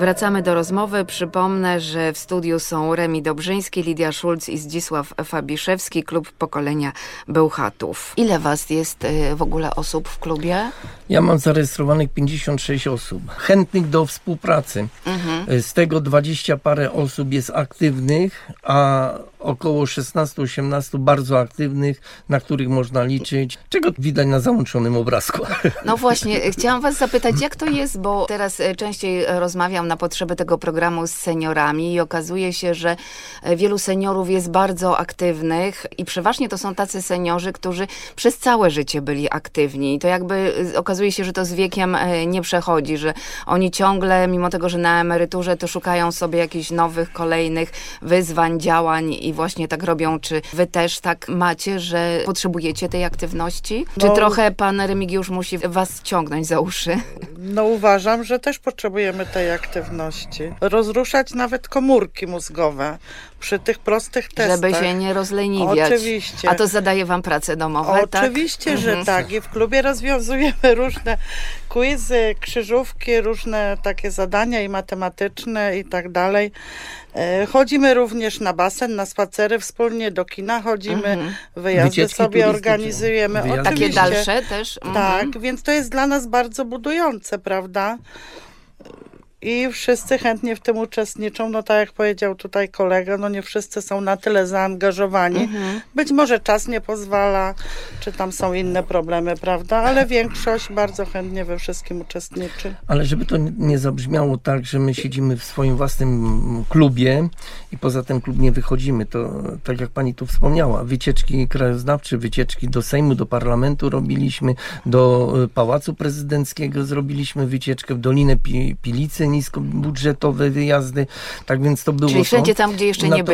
Wracamy do rozmowy. Przypomnę, że w studiu są Remi Dobrzyński, Lidia Szulc i Zdzisław Fabiszewski, klub pokolenia Bełchatów. Ile was jest w ogóle osób w klubie? Ja mam zarejestrowanych 56 osób, chętnych do współpracy. Z tego 20 parę osób jest aktywnych, a około 16-18 bardzo aktywnych, na których można liczyć, czego widać na załączonym obrazku. No właśnie, chciałam was zapytać, jak to jest, bo teraz częściej rozmawiam na potrzeby tego programu z seniorami i okazuje się, że wielu seniorów jest bardzo aktywnych i przeważnie to są tacy seniorzy, którzy przez całe życie byli aktywni. I to jakby okazuje się, że to z wiekiem nie przechodzi, że oni ciągle, mimo tego, że na emeryturze, to szukają sobie jakichś nowych, kolejnych wyzwań, działań i właśnie tak robią. Czy wy też tak macie, że potrzebujecie tej aktywności? Czy trochę pan Remigiusz musi was ciągnąć za uszy? No uważam, że też potrzebujemy tej aktywności. Rozruszać nawet komórki mózgowe przy tych prostych testach. Żeby się nie rozleniwiać. Oczywiście. A to zadaje wam prace domowe, tak? Oczywiście, że tak. I w klubie rozwiązujemy różne quizy, krzyżówki, różne takie zadania i matematyczne i tak dalej. Chodzimy również na basen, na spacery wspólnie, do kina chodzimy, wyjazdy Wycieczki sobie turystyczne. organizujemy. Wyjazdy. Takie Oczywiście. dalsze też? Tak, więc to jest dla nas bardzo budujące, prawda? I wszyscy chętnie w tym uczestniczą. No tak jak powiedział tutaj kolega, no nie wszyscy są na tyle zaangażowani. Być może czas nie pozwala, czy tam są inne problemy, prawda? Ale większość bardzo chętnie we wszystkim uczestniczy. Ale żeby to nie zabrzmiało tak, że my siedzimy w swoim własnym klubie i poza ten klub nie wychodzimy, to tak jak pani tu wspomniała, wycieczki krajoznawcze, wycieczki do Sejmu, do Parlamentu robiliśmy, do Pałacu Prezydenckiego zrobiliśmy wycieczkę, w Dolinę Pilicy, niskobudżetowe wyjazdy, tak więc to było. Czyli wszędzie tam, gdzie jeszcze nie